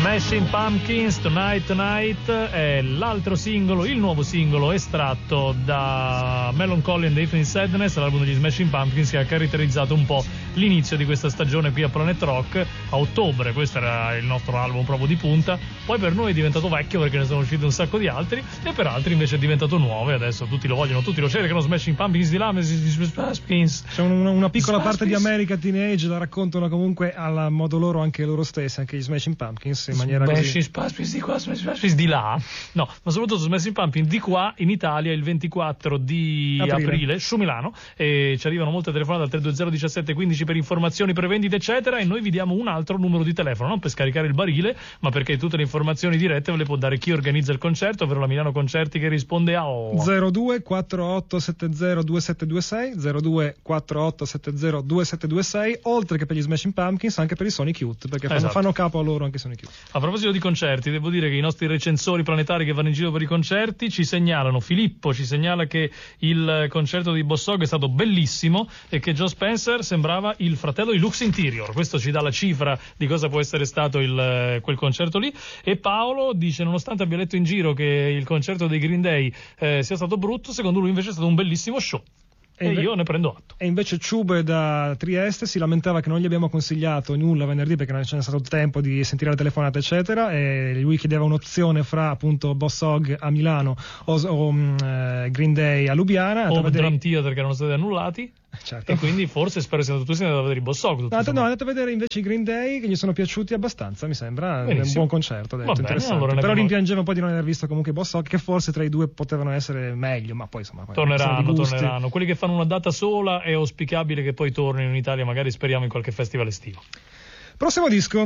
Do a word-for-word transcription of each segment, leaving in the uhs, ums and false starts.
Smashing Pumpkins, Tonight Tonight è l'altro singolo, il nuovo singolo estratto da Melancholy and the Infinite Sadness, l'album degli Smashing Pumpkins, che ha caratterizzato un po' l'inizio di questa stagione qui a Planet Rock. A ottobre questo era il nostro album proprio di punta, poi per noi è diventato vecchio perché ne sono usciti un sacco di altri, e per altri invece è diventato nuovo e adesso tutti lo vogliono, tutti lo cercano. Smashing Pumpkins di là, Pumpkins. C'è una, una piccola parte di America Teenage, la raccontano comunque alla modo loro anche loro stessi, anche gli Smashing Pumpkins, in maniera così. Smashing Pumpkins di qua, Smashing Pumpkins di là, no, ma soprattutto Smashing Pumpkins di qua in Italia il ventiquattro di aprile, aprile su Milano, e ci arrivano molte telefonate al tre due zero diciassette quindici per informazioni, prevendite eccetera, e noi vi diamo un altro numero di telefono, non per scaricare il barile, ma perché tutte le informazioni dirette ve le può dare chi organizza il concerto, ovvero la Milano Concerti, che risponde a oh. zero due quattro otto sette zero due sette due sei zero due quattro otto sette zero due sette due sei, oltre che per gli Smashing Pumpkins anche per i Sonic Youth, perché fanno, esatto. fanno capo a loro anche Sonic Youth. A proposito di concerti, devo dire che i nostri recensori planetari che vanno in giro per i concerti ci segnalano, Filippo ci segnala che il concerto di Boss Hogg è stato bellissimo e che Joe Spencer sembrava il fratello di Lux Interior. Questo ci dà la cifra di cosa può essere stato il, quel concerto lì. E Paolo dice, nonostante abbia letto in giro che il concerto dei Green Day eh, sia stato brutto, secondo lui invece è stato un bellissimo show. E, e inve- io ne prendo atto. E invece Ciube da Trieste si lamentava che non gli abbiamo consigliato nulla venerdì perché non c'è stato il tempo di sentire la telefonata eccetera, e lui chiedeva un'opzione fra appunto Boss Hogg a Milano o, o um, Green Day a Lubiana o vedere... Drum Theater che erano stati annullati. Certo. E quindi forse spero sia andato tu, sei andato a vedere i Boss Hogg. No, no, è andato a vedere invece i Green Day, che gli sono piaciuti abbastanza, mi sembra. Benissimo. Un buon concerto, detto, bene, interessante. Allora però abbiamo... rimpiangeva un po' di non aver visto comunque i Boss Hogg, che forse tra i due potevano essere meglio, ma poi insomma torneranno, torneranno. Quelli che fanno una data sola è auspicabile che poi tornino in Italia, magari speriamo in qualche festival estivo. Prossimo disco.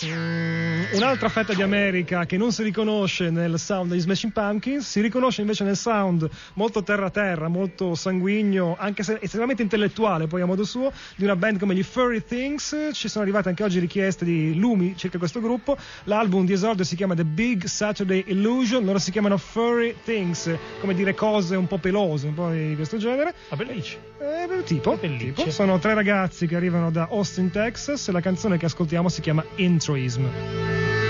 Mm, un'altra fetta di America che non si riconosce nel sound degli Smashing Pumpkins, si riconosce invece nel sound molto terra terra, molto sanguigno, anche se estremamente intellettuale poi a modo suo, di una band come gli Furry Things. Ci sono arrivate anche oggi richieste di lumi circa questo gruppo. L'album di esordio si chiama The Big Saturday Illusion, loro si chiamano Furry Things, come dire cose un po' pelose, un po' di questo genere. A pellicce. Eh, tipo, tipo, sono tre ragazzi che arrivano da Austin, Texas, e la canzone che ascoltiamo si chiama Introism.